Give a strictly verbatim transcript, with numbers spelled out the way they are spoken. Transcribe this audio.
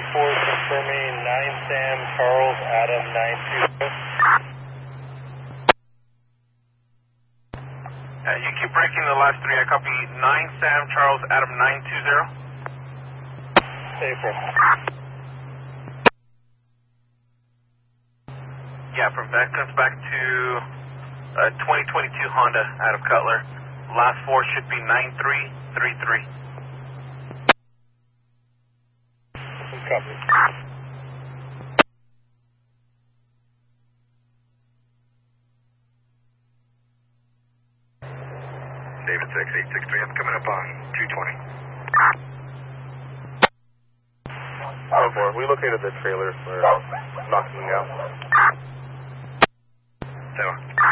four confirming nine Sam Charles Adam nine two zero. Uh, you keep breaking the last three. I copy nine Sam Charles Adam nine two zero. April. Yeah, from that comes back to uh, twenty twenty-two Honda out of Cutler. Last four should be nine three three three. Copy. David six eight six three, I'm coming up on two twenty. Oh, boy, we located the trailers. We're knocking them out. So.